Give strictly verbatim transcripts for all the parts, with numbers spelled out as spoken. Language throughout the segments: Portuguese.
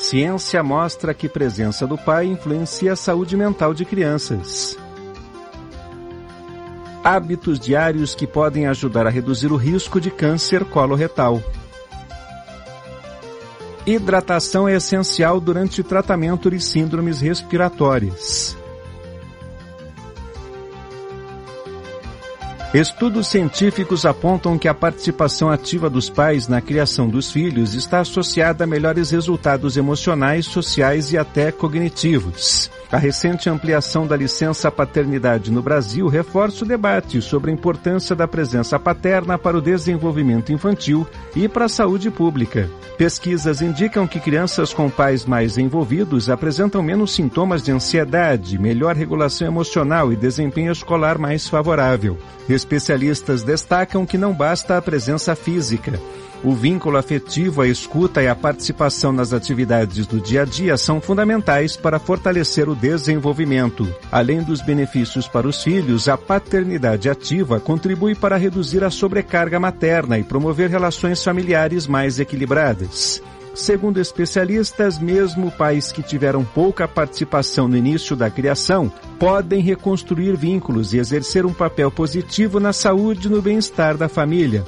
Ciência mostra que a presença do pai influencia a saúde mental de crianças. Hábitos diários que podem ajudar a reduzir o risco de câncer coloretal. Hidratação é essencial durante o tratamento de síndromes respiratórias. Estudos científicos apontam que a participação ativa dos pais na criação dos filhos está associada a melhores resultados emocionais, sociais e até cognitivos. A recente ampliação da licença paternidade no Brasil reforça o debate sobre a importância da presença paterna para o desenvolvimento infantil e para a saúde pública. Pesquisas indicam que crianças com pais mais envolvidos apresentam menos sintomas de ansiedade, melhor regulação emocional e desempenho escolar mais favorável. Especialistas destacam que não basta a presença física. O vínculo afetivo, a escuta e a participação nas atividades do dia a dia são fundamentais para fortalecer o desenvolvimento. Além dos benefícios para os filhos, a paternidade ativa contribui para reduzir a sobrecarga materna e promover relações familiares mais equilibradas. Segundo especialistas, mesmo pais que tiveram pouca participação no início da criação podem reconstruir vínculos e exercer um papel positivo na saúde e no bem-estar da família.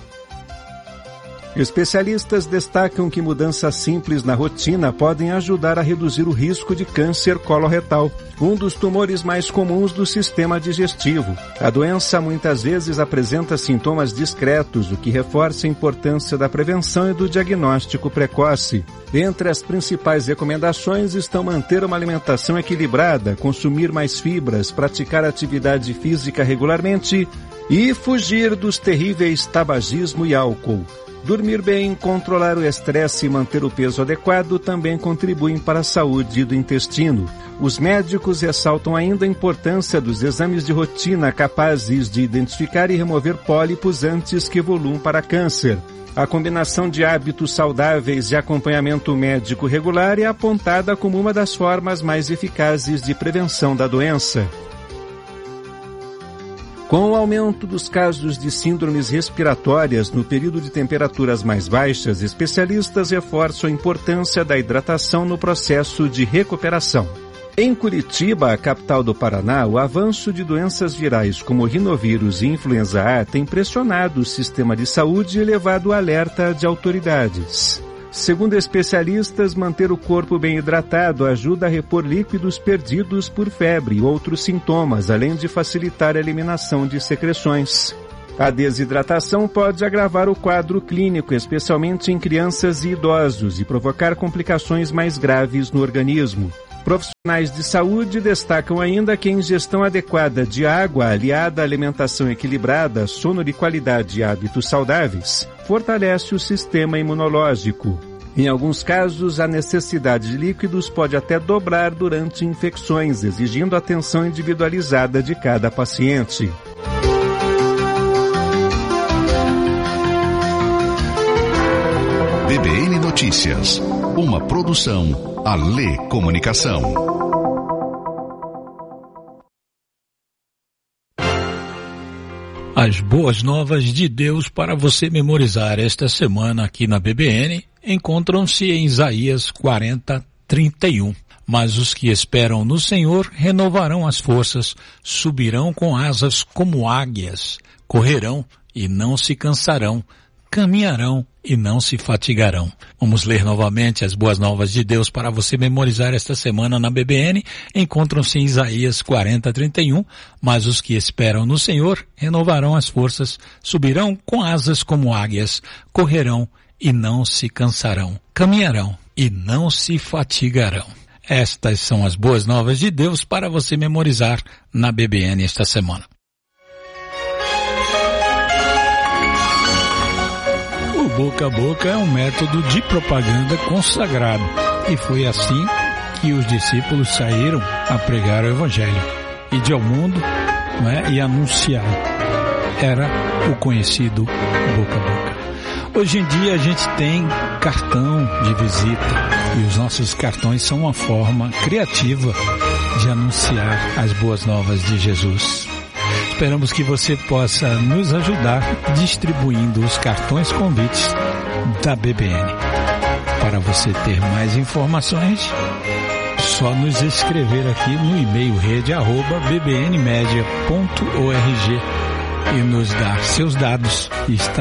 Especialistas destacam que mudanças simples na rotina podem ajudar a reduzir o risco de câncer coloretal, um dos tumores mais comuns do sistema digestivo. A doença muitas vezes apresenta sintomas discretos, o que reforça a importância da prevenção e do diagnóstico precoce. Entre as principais recomendações estão manter uma alimentação equilibrada, consumir mais fibras, praticar atividade física regularmente e fugir dos terríveis tabagismo e álcool. Dormir bem, controlar o estresse e manter o peso adequado também contribuem para a saúde do intestino. Os médicos ressaltam ainda a importância dos exames de rotina capazes de identificar e remover pólipos antes que evoluam para câncer. A combinação de hábitos saudáveis e acompanhamento médico regular é apontada como uma das formas mais eficazes de prevenção da doença. Com o aumento dos casos de síndromes respiratórias no período de temperaturas mais baixas, especialistas reforçam a importância da hidratação no processo de recuperação. Em Curitiba, a capital do Paraná, o avanço de doenças virais como rinovírus e influenza A tem pressionado o sistema de saúde e elevado o alerta de autoridades. Segundo especialistas, manter o corpo bem hidratado ajuda a repor líquidos perdidos por febre e outros sintomas, além de facilitar a eliminação de secreções. A desidratação pode agravar o quadro clínico, especialmente em crianças e idosos, e provocar complicações mais graves no organismo. Profissionais de saúde destacam ainda que a ingestão adequada de água, aliada à alimentação equilibrada, sono de qualidade e hábitos saudáveis, fortalece o sistema imunológico. Em alguns casos, a necessidade de líquidos pode até dobrar durante infecções, exigindo atenção individualizada de cada paciente. B B N Notícias, uma produção Alê Comunicação. As boas novas de Deus para você memorizar esta semana aqui na B B N encontram-se em Isaías quarenta, trinta e um. Mas os que esperam no Senhor renovarão as forças, subirão com asas como águias, correrão e não se cansarão, caminharão e não se fatigarão. Vamos ler novamente as boas novas de Deus para você memorizar esta semana na B B N. Encontram-se em Isaías quarenta, trinta e um. Mas os que esperam no Senhor renovarão as forças, subirão com asas como águias, correrão e não se cansarão, caminharão e não se fatigarão. Estas são as boas novas de Deus para você memorizar na B B N esta semana. Boca a boca é um método de propaganda consagrado e foi assim que os discípulos saíram a pregar o Evangelho, ir ao mundo, não é, e anunciar. Era o conhecido boca a boca. Hoje em dia a gente tem cartão de visita e os nossos cartões são uma forma criativa de anunciar as boas novas de Jesus. Esperamos que você possa nos ajudar distribuindo os cartões convites da B B N para Para você ter mais informações, só nos escrever aqui no e-mail rede arroba b b n media ponto org e nos dar seus dados. Está